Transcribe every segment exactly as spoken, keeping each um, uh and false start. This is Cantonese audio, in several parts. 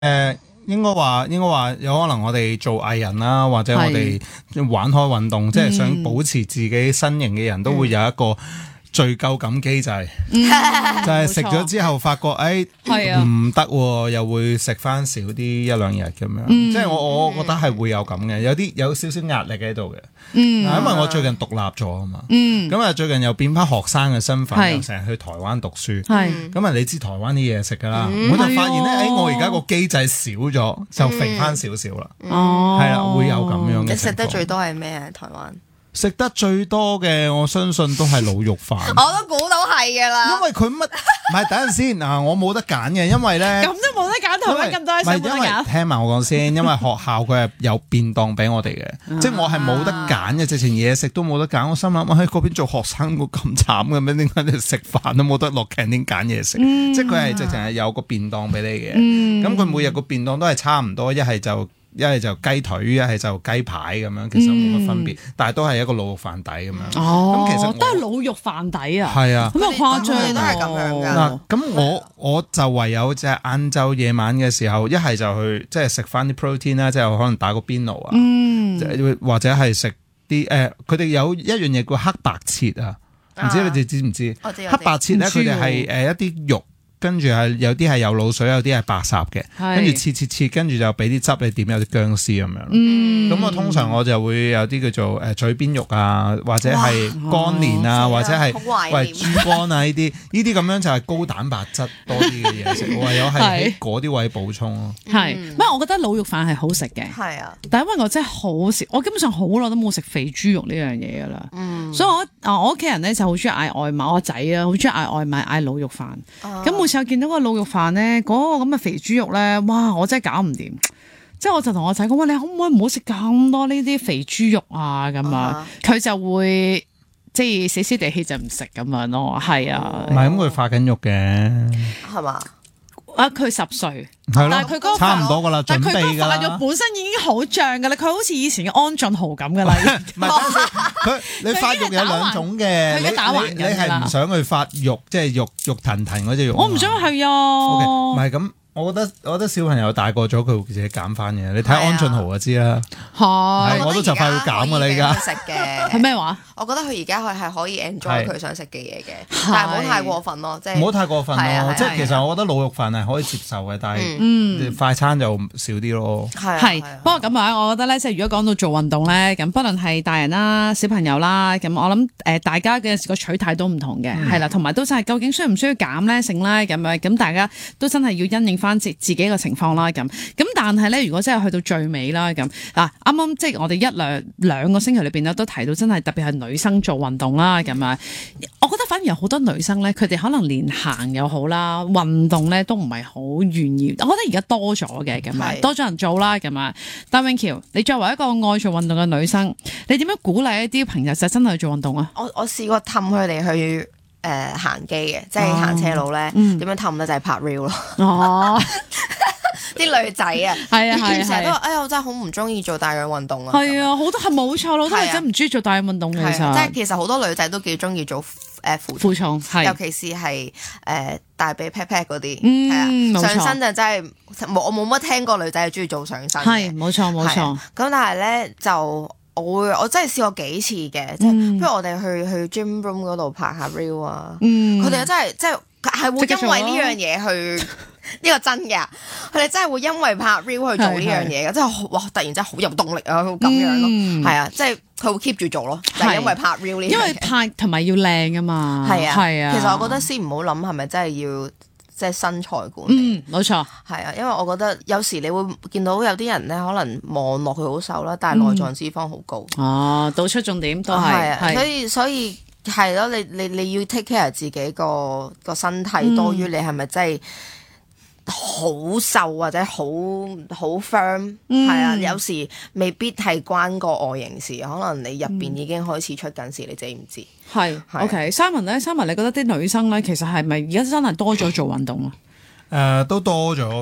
誒，應該話應該話有可能我哋做藝人啦，或者我哋玩開運動，即係想保持自己身形嘅人都會有一個罪疚感機制， 嗯、 就係食咗之後發覺，誒唔得喎，又會食翻少啲一,一兩日咁樣。嗯、即係我我覺得係會有咁嘅，有啲有少少壓力喺度嘅。嗯，因為我最近獨立咗啊嘛。嗯，咁啊最近又變翻學生嘅身份，是又成日去台灣讀書。係，咁啊你知台灣啲嘢食噶啦，嗯、我就發現咧，誒、哦、我而家個機制少咗，就肥翻少少啦。哦、嗯，係啦，會有咁樣嘅。 你食得最多係咩啊？台灣？ 食得最多嘅，我相信都係滷肉飯。 我都估到係噶啦。 因為佢乜？唔係，等陣先嗱，我冇得揀嘅，因為咧咁都冇得揀，台灣咁多嘢食冇得揀。 唔係，因為聽埋我講先，因為學校佢係有便當俾我哋嘅，即係我係冇得揀嘅，直情嘢食都冇得揀。我心諗，我喺嗰邊做學生會咁慘嘅咩？點解你食飯都冇得落 canteen揀嘢食？即係佢係直情係有個便當俾你嘅。咁佢每日個便當都係差唔多，一係就。一係就雞腿，一係就雞排咁樣，其實冇乜分別，嗯、但係都係一個滷肉飯底咁樣。 哦， 咁其實都係滷肉飯底啊。 係啊， 咁啊誇張都係咁樣㗎。 嗱，咁我我就唯有即係晏晝夜晚嘅時候，一係就去即係食翻啲 protein 啦，即係可能打個邊爐啊，嗯、或者係食啲誒，佢、呃、哋有一樣嘢叫黑白切啊，唔知你哋知唔知？ 我知黑白切咧，佢哋係誒一啲肉。跟住係有啲係有滷水，有啲係白霎嘅，跟住切切切，跟住就俾啲汁你點，有啲薑絲咁樣。咁我、嗯、通常我就會有啲叫做誒嘴邊肉啊，或者係乾連啊，或者係喂豬肝啊呢啲，呢啲咁樣就係高蛋白質多啲嘅嘢食，唯有係喺嗰啲位補充咯。 係，不過我覺得滷肉飯係好食嘅。係啊，但係因為我真係好少，我基本上好耐都冇食肥豬肉呢樣嘢噶啦。嗯、所以我啊我屋企人咧就好中意嗌外賣，我仔啊好中意嗌外賣嗌滷肉飯。咁每次我見到個滷肉飯咧，嗰、嗰個咁嘅肥豬肉咧，哇！我真係搞唔掂。即係我就同我仔講話，你可唔可以唔好食咁多呢啲肥豬肉啊？咁啊，佢就會即係死死地氣就唔食咁樣咯。係啊， 唔係咁佢發緊肉嘅， 係嘛？ 啊！佢十歲， 但係佢嗰個差唔多噶啦，準備㗎啦。但係佢嗰個發肉本身已經好脹噶啦，佢好似以前嘅安俊豪咁噶啦。 唔係，佢你發肉有兩種嘅，你你你係唔想去發肉，即係肉肉騰騰嗰隻肉。 我唔想係啊。 唔係咁。我覺得我覺得小朋友大個咗，佢會自己減翻嘅。你睇安俊豪就知啦。係，我都就快要減噶啦，而家食嘅係咩話？ 我覺得佢而家佢係可以 enjoy 佢想食嘅嘢嘅，但係唔好太過分咯，即係唔好太過分咯。即係其實我覺得滷肉飯係可以接受嘅，但係快餐就少啲咯。 係，不過咁啊，我覺得咧，即係如果講到做運動咧，咁不論係大人啦、小朋友啦，咁我諗誒大家嘅個取態都唔同嘅，係啦，同埋都真係究竟需唔需要減咧、剩咧咁樣，咁大家都真係要因應翻自自己嘅情況啦，咁咁但係咧，如果真係去到最尾啦，咁嗱啱啱即係我哋一兩兩個星期裏邊咧都提到，真係特別係女生做運動啦，咁啊，我覺得反而有好多女生咧，佢哋可能連行又好啦，運動咧都唔係好願意。我覺得而家多咗嘅咁啊，多咗人做啦，咁啊。但永橋，你作為一個愛做運動嘅女生，你點樣鼓勵一啲朋友就真係去做運動啊？ 我我試過氹佢哋去。誒、呃、行機嘅，即係行車路咧，點、嗯、樣氹咧就係拍 reel 咯。哦，啲女仔啊，係啊係啊，成日都話，哎呀，我真係好唔中意做大量運動啊。係啊，好多係冇錯，好多女仔唔中意做大量運動嘅，其實。即係其實好多女仔都幾中意做誒負負重， 尤其是係誒大髀 pat pat 嗰啲，係、 嗯、 啊，上身就真係冇我冇乜聽過女仔係中意做上身嘅。 係冇錯冇錯。咁、啊、 但係咧就。我會，我真係試過幾次嘅，即係譬如我哋去去 gym room 嗰度拍下 reel 啊，佢哋真係即係係會因為呢樣嘢去呢個真嘅，佢哋真係會因為拍 reel 去做呢樣嘢嘅，即係哇突然之間好有動力啊咁樣咯，係啊，即係佢會 keep 住做咯，就係因為拍 reel 呢樣嘢， 因為拍同埋要靚啊嘛， 係啊係啊， 其實我覺得先唔好諗係咪真係要。即係身材管理， 嗯，冇錯， 係啊，因為我覺得有時你會見到有啲人咧，可能望落去好瘦啦，但係內臟脂肪好高。 哦，導出重點都係， 係啊，所以所以係咯，你你你要 take care 自己個個身體多於你係咪真係好瘦或者好好 firm，係啊，有時未必係關個外形事，可能你入邊已經開始出緊事，你自己唔知。 係，OK，Simon 咧，Simon，你覺得啲女生咧，其實係咪而家真係多咗做運動啊？ 誒，都多咗嘅，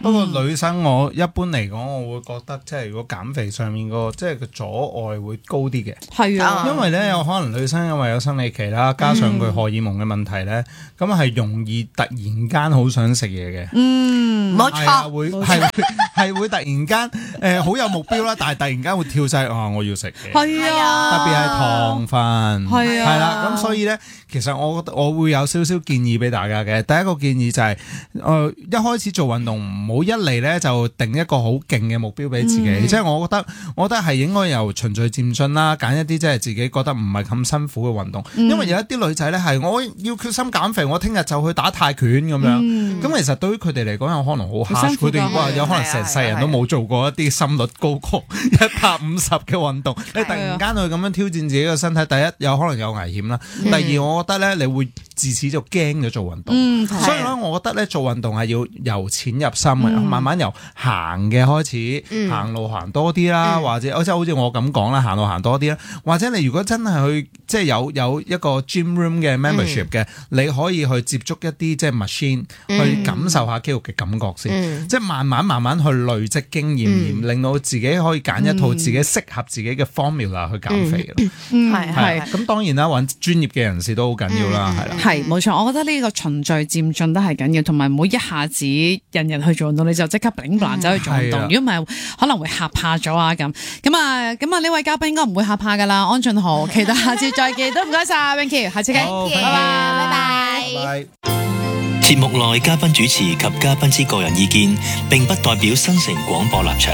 不過女生我一般嚟講，我會覺得即係如果減肥上面個即係個阻礙會高啲嘅。 係啊， 因為咧有可能女生因為有生理期啦，加上佢荷爾蒙嘅問題咧，咁係、嗯、容易突然間好想食嘢嘅。 嗯， 冇錯， 會係係會突然間誒好有目標啦，但係突然間會跳晒啊！我要食嘅。 係啊， 特別係糖分。 係啊， 係啦，咁所以咧，其實我覺得我會有少少建議俾大家嘅。第一個建議就係、是、誒、呃、一開始做運動唔好一嚟咧就定一個好勁嘅目標俾自己，嗯、即係我覺得我覺得係應該由循序漸進啦，揀一啲即係自己覺得唔係咁辛苦嘅運動。嗯、因為有一啲女仔咧係我要決心減肥，我聽日就去打泰拳咁樣。咁、嗯、其實對於佢哋嚟講有可能好 hard，佢哋哇有可能成世人都冇做過一啲心率高過一百五十嘅運動，你突然間去咁樣挑戰自己嘅身體，第一有可能有危險啦，嗯、第二我覺得咧你會自此就驚咗做運動。嗯、所以咧我覺得咧做運動係要由淺入深嘅，嗯、慢慢由行嘅開始，嗯、行路行多啲啦，嗯、或者即係好似我咁講啦，行路行多啲啦，或者你如果真係去即係有有一個 gym room 嘅 membership 嘅，嗯、你可以去接觸一啲即係 machine，嗯、去感受下肌肉嘅感覺先，嗯、即係慢慢慢慢去累積經驗，嗯、令到自己可以揀一套自己適合自己嘅 formula 去減肥咯。 係係咁當然啦，揾專業嘅人士都好緊要啦，係啦、嗯。 係冇錯，我覺得呢個循序漸進都係緊要，同埋唔好一下子人人去做運動，你就即刻頂不走去做運動。如果唔係，可能會嚇怕咗啊咁。咁啊咁啊，呢位嘉賓應該唔會嚇怕噶啦，安俊豪。期待下次再見，都唔該晒 Winky，下次見，拜拜，拜拜。 節目內嘉賓主持及嘉賓之個人意見，並不代表新城廣播立場。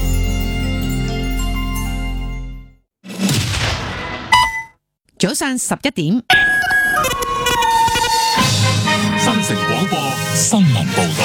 早上十一點， 新城廣播新聞報道。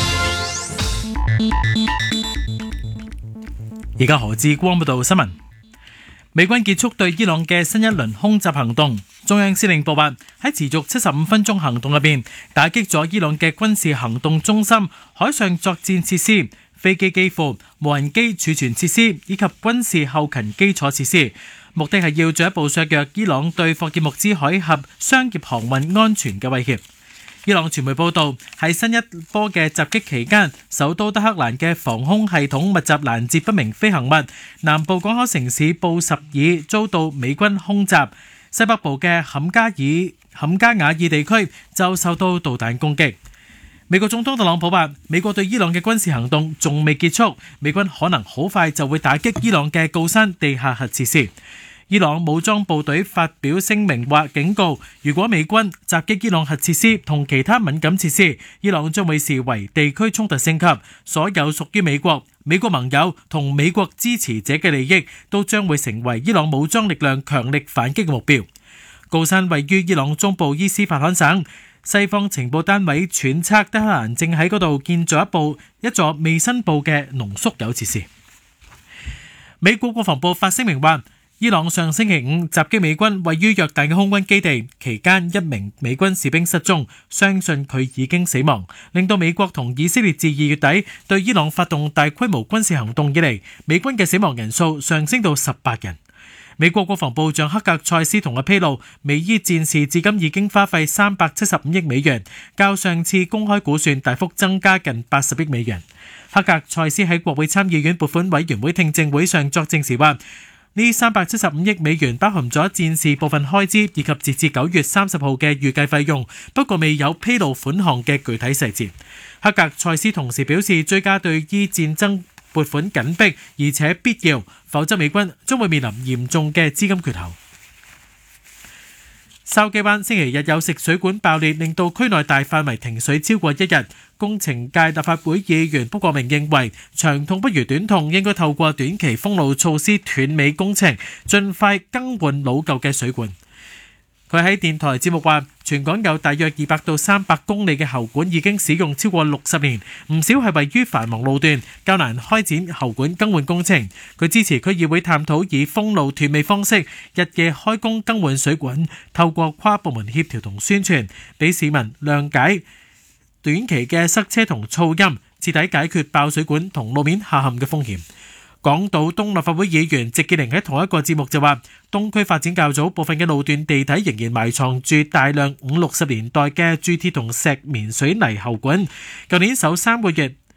而家何志光報道新聞。美軍結束對伊朗嘅新一輪空襲行動。中央司令部話喺持續七十五分鐘行動入邊，打擊咗伊朗嘅軍事行動中心、海上作戰設施、飛機機庫、無人機儲存設施以及軍事後勤基礎設施，目的係要進一步削弱伊朗對霍爾木茲海峽商業航運安全嘅威脅。伊朗傳媒報道，喺新一波嘅襲擊期間，首都德黑蘭嘅防空系統密集攔截不明飛行物，南部港口城市布什爾遭到美軍空襲，西北部嘅坎加爾坎加瓦爾地區就受到導彈攻擊。美國總統特朗普話，美國對伊朗嘅軍事行動仲未結束，美軍可能好快就會打擊伊朗嘅鋯山地下核設施。伊朗武裝部隊發表聲明話，警告如果美軍襲擊伊朗核設施同其他敏感設施，伊朗將會視為地區衝突升級，所有屬於美國、美國盟友同美國支持者嘅利益都將會成為伊朗武裝力量強力反擊嘅目標。鋯山位於伊朗中部伊斯法罕省，西方情報單位揣測德黑蘭正喺嗰度建造一部一座未申報嘅濃縮鈾設施。美國國防部發聲明話，伊朗上星期五襲擊美軍位於約旦嘅空軍基地，期間一名美軍士兵失蹤，相信佢已經死亡，令到美國同以色列自二月底對伊朗發動大規模軍事行動以嚟，美軍嘅死亡人數上升到十八人。美國國防部長克格塞斯同日披露，美伊戰事至今已經花費三百七十五億美元，較上次公開估算大幅增加近八十億美元。克格塞斯喺國會參議院撥款委員會聽證會上作證時話，呢三百七十五億美元包含咗戰事部分開支以及截至九月三十號嘅預計費用，不過未有披露款項嘅具體細節。克格塞斯同時表示，追加對伊戰爭撥款緊迫而且必要，否則美軍將會面臨嚴重嘅資金缺口。筲箕灣星期日有食水管爆裂，令到區內大範圍停水超過一日。工程界立法會議員卜國明認為，長痛不如短痛，應該透過短期封路措施斷尾工程，盡快更換老舊嘅水管。佢喺電台節目話，全港有大約二百到三百公里嘅喉管已經使用超過六十年，唔少係位於繁忙路段，較難開展喉管更換工程。佢支持區議會探討以封路斷尾方式，日夜開工更換水管，透過跨部門協調同宣傳，俾市民諒解短期嘅塞車同噪音，徹底解決爆水管同路面下陷嘅風險。港島東立法會議員席潔玲喺同一個節目就話，東區發展較早部分嘅路段地底仍然埋藏住大量五六十年代嘅鑄鐵同石棉水泥喉管。舊年首三個月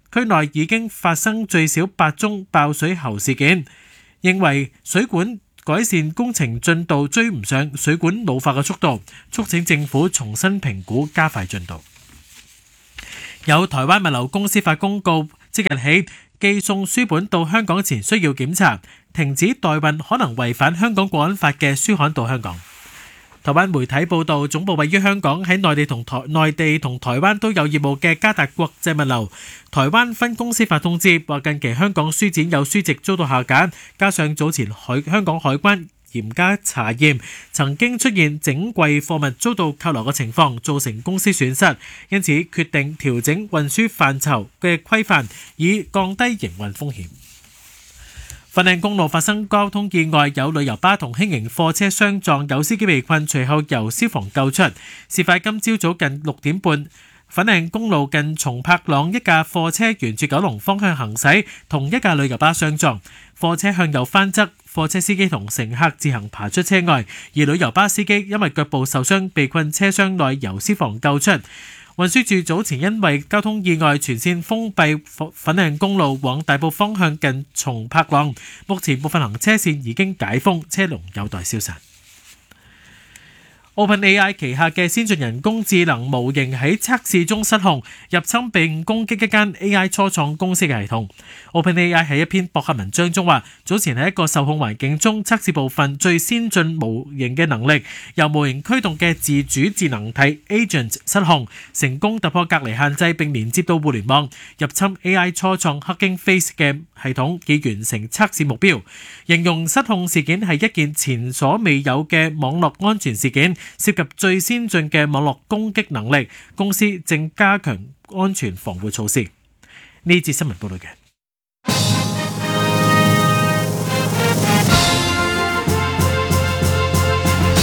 區內已經發生最少八宗爆水喉事件，認為水管改善工程進度追唔上水管老化嘅速度，促請政府重新評估，加快進度。有台灣物流公司發公告，即日起寄送書本到香港前需要檢查，停止代運可能違反香港國安法嘅書刊到香港。台灣媒體報道，總部位於香港，喺內地同台內地同台灣都有業務嘅嘉達國際物流台灣分公司發通知，話近期香港書展有書籍遭到下架，加上早前海香港海關嚴加查驗，曾經出現整櫃貨物遭到扣留嘅情況，造成公司損失，因此決定調整運輸範疇嘅規範，以降低營運風險。粉嶺公路發生交通意外，有旅遊巴同輕型貨車相撞，有司機被困，隨後由消防救出。事發今朝早近六點半，粉嶺公路近松柏塱一架貨車沿住九龍方向行駛，同一架旅遊巴相撞，貨車向右翻側，貨車司機同乘客自行爬出車外，而旅遊巴司機因為腳部受傷被困車廂內，由消防救出。運輸署早前因為交通意外全線封閉粉嶺公路往大埔方向近松柏塱，目前部分行車線已經解封，車龍有待消散。OpenAI 旗下嘅先進人工智能模型喺測試中失控，入侵並攻擊一間 A I 初創公司嘅系統。OpenAI 喺一篇博客文章中話，早前喺一個受控環境中測試部分最先進模型嘅能力，由模型驅動嘅自主智能體 Agent 失控，成功突破隔離限制並連接到互聯網，入侵 A I 初創 Hugging Face 嘅系統，以完成測試目標。形容失控事件係一件前所未有嘅網絡安全事件，涉及最先進嘅網絡攻擊能力，公司正加強安全防護措施。呢節新聞報道嘅。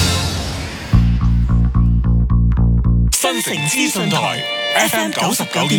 新城資訊台 F M 九十九點